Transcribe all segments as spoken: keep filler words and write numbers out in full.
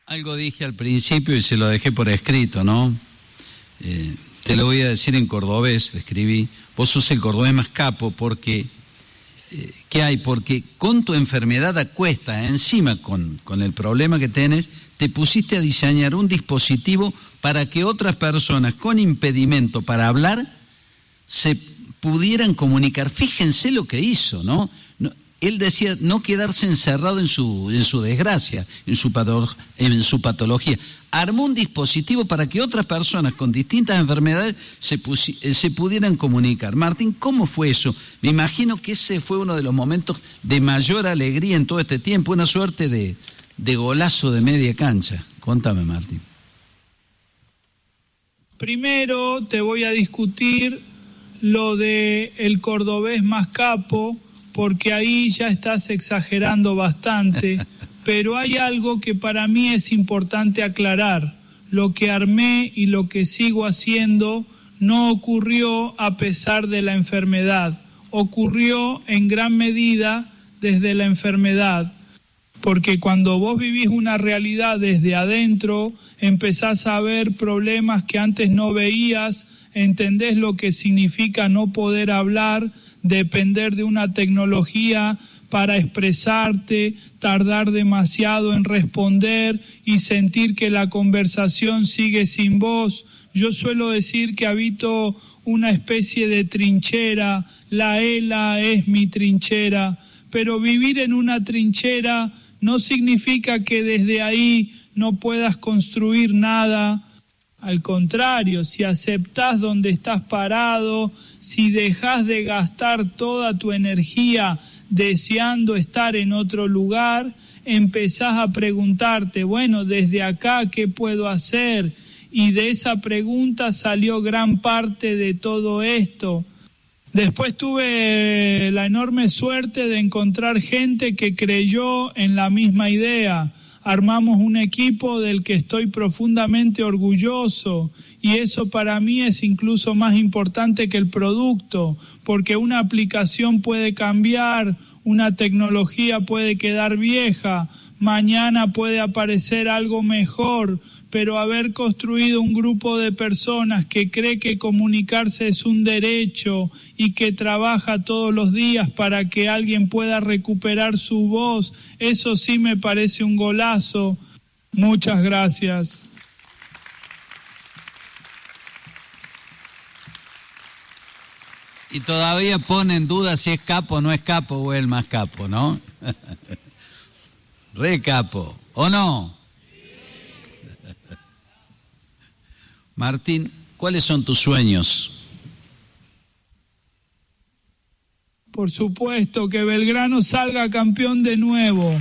Algo dije al principio y se lo dejé por escrito, ¿no? Eh, te lo voy a decir en cordobés, le escribí. Vos sos el cordobés más capo porque... Eh, ¿Qué hay? Porque con tu enfermedad a cuesta, encima con, con el problema que tenés, te pusiste a diseñar un dispositivo para que otras personas con impedimento para hablar se pudieran comunicar. Fíjense lo que hizo, ¿no? no él decía no quedarse encerrado en su, en su desgracia, en su, patolo- en su patología. Armó un dispositivo para que otras personas con distintas enfermedades se, pusi- se pudieran comunicar. Martín, ¿cómo fue eso? Me imagino que ese fue uno de los momentos de mayor alegría en todo este tiempo, una suerte de, de golazo de media cancha. Contame, Martín. Primero te voy a discutir lo de el cordobés más capo, porque ahí ya estás exagerando bastante, pero hay algo que para mí es importante aclarar. Lo que armé y lo que sigo haciendo no ocurrió a pesar de la enfermedad, ocurrió en gran medida desde la enfermedad. Porque cuando vos vivís una realidad desde adentro, empezás a ver problemas que antes no veías, entendés lo que significa no poder hablar, depender de una tecnología para expresarte, tardar demasiado en responder y sentir que la conversación sigue sin vos. Yo suelo decir que habito una especie de trinchera, la ELA es mi trinchera, pero vivir en una trinchera no significa que desde ahí no puedas construir nada. Al contrario, si aceptás donde estás parado, si dejás de gastar toda tu energía deseando estar en otro lugar, empezás a preguntarte, bueno, desde acá, ¿qué puedo hacer? Y de esa pregunta salió gran parte de todo esto. Después tuve la enorme suerte de encontrar gente que creyó en la misma idea. Armamos un equipo del que estoy profundamente orgulloso y eso para mí es incluso más importante que el producto, porque una aplicación puede cambiar, una tecnología puede quedar vieja, mañana puede aparecer algo mejor, pero haber construido un grupo de personas que cree que comunicarse es un derecho y que trabaja todos los días para que alguien pueda recuperar su voz, eso sí me parece un golazo. Muchas gracias. Y todavía pone en duda si es capo o no es capo o es el más capo, ¿no? Re capo, ¿o no? Martín, ¿cuáles son tus sueños? Por supuesto, que Belgrano salga campeón de nuevo.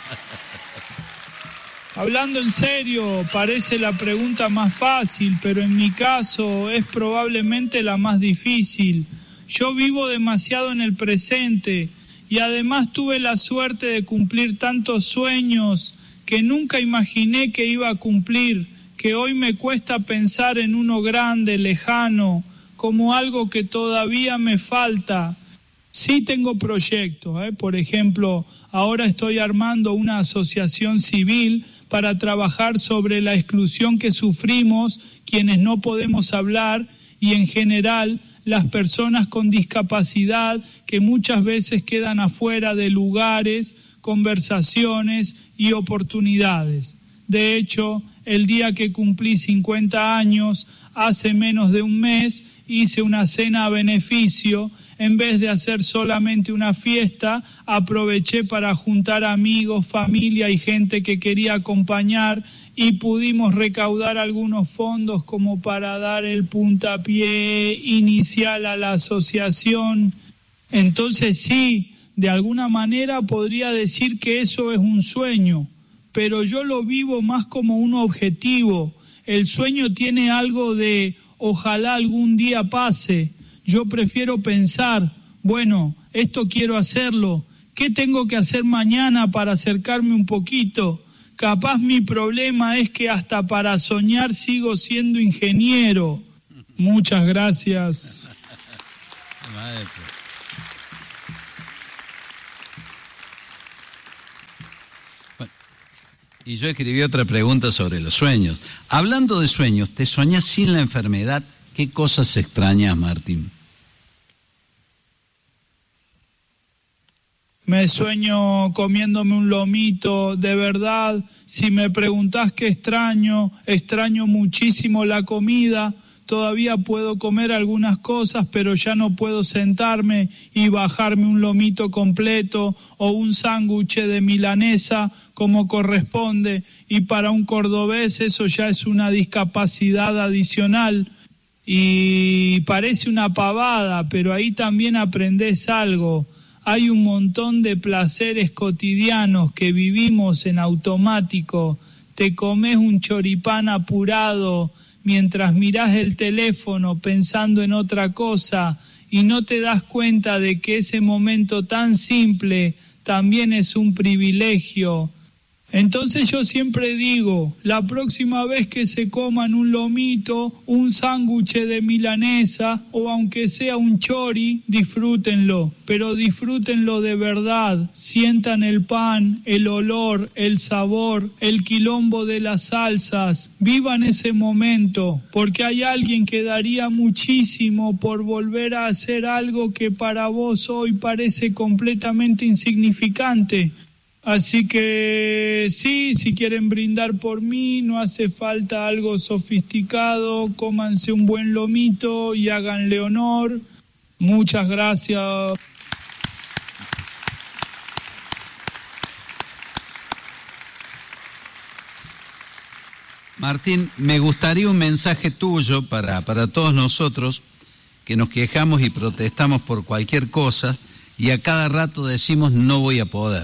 Hablando en serio, parece la pregunta más fácil, pero en mi caso es probablemente la más difícil. Yo vivo demasiado en el presente y además tuve la suerte de cumplir tantos sueños que nunca imaginé que iba a cumplir, que hoy me cuesta pensar en uno grande, lejano, como algo que todavía me falta. Sí tengo proyectos, ¿eh? Por ejemplo, ahora estoy armando una asociación civil para trabajar sobre la exclusión que sufrimos quienes no podemos hablar y en general las personas con discapacidad que muchas veces quedan afuera de lugares, conversaciones y oportunidades. De hecho, el día que cumplí cincuenta años, hace menos de un mes, hice una cena a beneficio. En vez de hacer solamente una fiesta, aproveché para juntar amigos, familia y gente que quería acompañar y pudimos recaudar algunos fondos como para dar el puntapié inicial a la asociación. Entonces sí, de alguna manera podría decir que eso es un sueño, pero yo lo vivo más como un objetivo. El sueño tiene algo de ojalá algún día pase. Yo prefiero pensar, bueno, esto quiero hacerlo, ¿qué tengo que hacer mañana para acercarme un poquito? Capaz mi problema es que hasta para soñar sigo siendo ingeniero. Muchas gracias. Y yo escribí otra pregunta sobre los sueños. Hablando de sueños, ¿te soñás sin la enfermedad? ¿Qué cosas extrañas, Martín? Me sueño comiéndome un lomito, de verdad. Si me preguntás qué extraño, extraño muchísimo la comida. Todavía puedo comer algunas cosas, pero ya no puedo sentarme y bajarme un lomito completo o un sándwich de milanesa como corresponde. Y para un cordobés eso ya es una discapacidad adicional. Y parece una pavada, pero ahí también aprendés algo. Hay un montón de placeres cotidianos que vivimos en automático. Te comes un choripán apurado mientras mirás el teléfono pensando en otra cosa y no te das cuenta de que ese momento tan simple también es un privilegio. Entonces yo siempre digo, la próxima vez que se coman un lomito, un sándwich de milanesa o aunque sea un chori, disfrútenlo, pero disfrútenlo de verdad, sientan el pan, el olor, el sabor, el quilombo de las salsas, vivan ese momento, porque hay alguien que daría muchísimo por volver a hacer algo que para vos hoy parece completamente insignificante. Así que sí, si quieren brindar por mí, no hace falta algo sofisticado, cómanse un buen lomito y háganle honor. Muchas gracias. Martín, me gustaría un mensaje tuyo para, para todos nosotros que nos quejamos y protestamos por cualquier cosa y a cada rato decimos no voy a poder.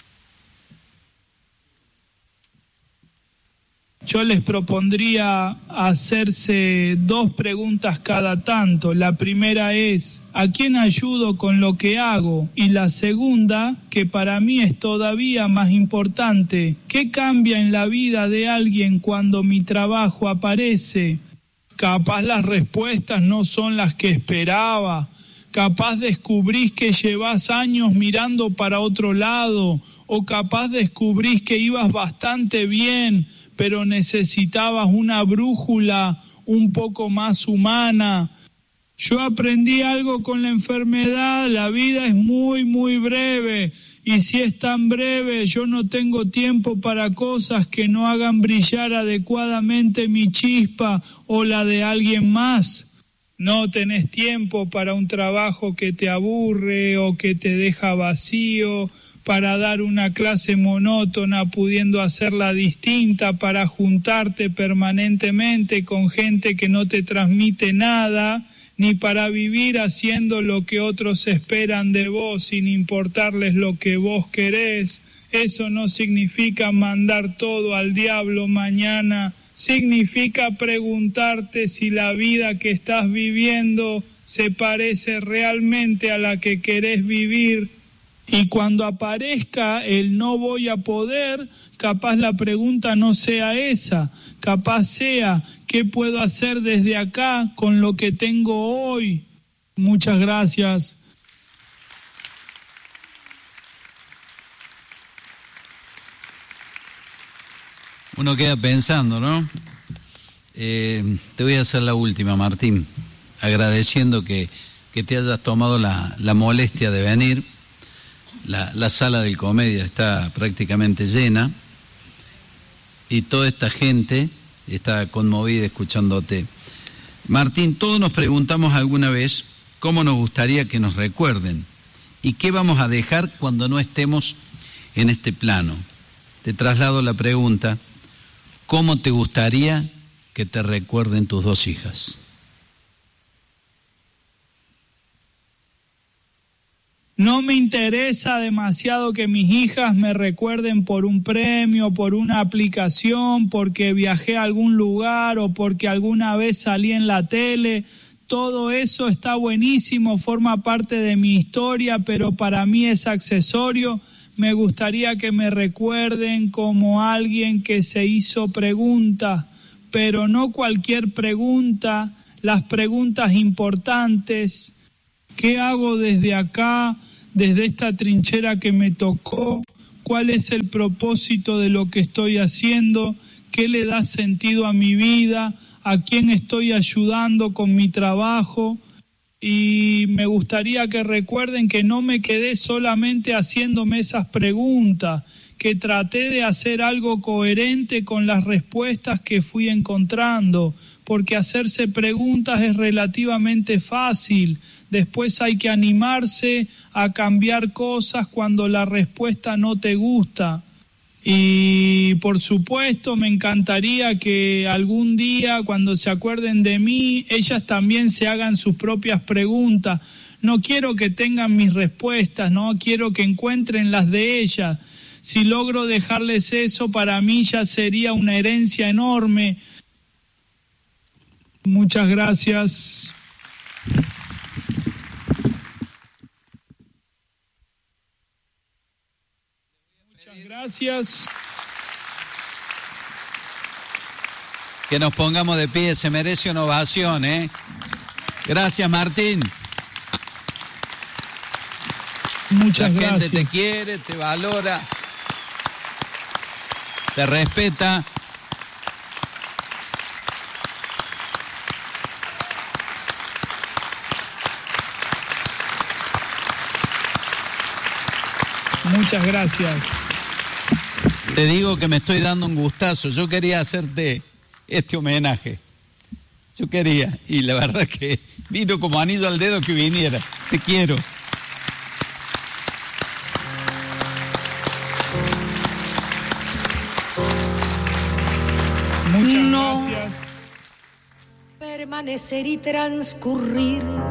Yo les propondría hacerse dos preguntas cada tanto. La primera es, ¿a quién ayudo con lo que hago? Y la segunda, que para mí es todavía más importante, ¿qué cambia en la vida de alguien cuando mi trabajo aparece? Capaz las respuestas no son las que esperaba. Capaz descubrís que llevas años mirando para otro lado, o capaz descubrís que ibas bastante bien, pero necesitabas una brújula un poco más humana. Yo aprendí algo con la enfermedad, la vida es muy, muy breve, y si es tan breve, yo no tengo tiempo para cosas que no hagan brillar adecuadamente mi chispa o la de alguien más. No tenés tiempo para un trabajo que te aburre o que te deja vacío, para dar una clase monótona pudiendo hacerla distinta, para juntarte permanentemente con gente que no te transmite nada, ni para vivir haciendo lo que otros esperan de vos sin importarles lo que vos querés. Eso no significa mandar todo al diablo mañana, significa preguntarte si la vida que estás viviendo se parece realmente a la que querés vivir. Y cuando aparezca el no voy a poder, capaz la pregunta no sea esa, capaz sea ¿qué puedo hacer desde acá con lo que tengo hoy? Muchas gracias. Uno queda pensando, ¿no? Eh, te voy a hacer la última, Martín, agradeciendo que, que te hayas tomado la, la molestia de venir. La, la sala del Comedia está prácticamente llena y toda esta gente está conmovida escuchándote. Martín, todos nos preguntamos alguna vez cómo nos gustaría que nos recuerden y qué vamos a dejar cuando no estemos en este plano. Te traslado la pregunta, ¿cómo te gustaría que te recuerden tus dos hijas? No me interesa demasiado que mis hijas me recuerden por un premio, por una aplicación, porque viajé a algún lugar o porque alguna vez salí en la tele. Todo eso está buenísimo, forma parte de mi historia, pero para mí es accesorio. Me gustaría que me recuerden como alguien que se hizo preguntas, pero no cualquier pregunta, las preguntas importantes. ¿Qué hago desde acá, desde esta trinchera que me tocó? cuál es el propósito de lo que estoy haciendo, qué le da sentido a mi vida, a quién estoy ayudando con mi trabajo. Y me gustaría que recuerden que no me quedé solamente haciéndome esas preguntas, que traté de hacer algo coherente con las respuestas que fui encontrando, porque hacerse preguntas es relativamente fácil. Después hay que animarse a cambiar cosas cuando la respuesta no te gusta. Y por supuesto me encantaría que algún día, cuando se acuerden de mí, ellas también se hagan sus propias preguntas. No quiero que tengan mis respuestas, no quiero que encuentren las de ellas. Si logro dejarles eso, para mí ya sería una herencia enorme. Muchas gracias. Muchas gracias. Que nos pongamos de pie, se merece una ovación, ¿eh? Gracias, Martín. Muchas gracias. La gente gracias. te quiere, te valora, te respeta. Muchas gracias. Te digo que me estoy dando un gustazo. Yo quería hacerte este homenaje. Yo quería. Y la verdad que vino como anillo al dedo que viniera. Te quiero. Muchas no gracias. Permanecer y transcurrir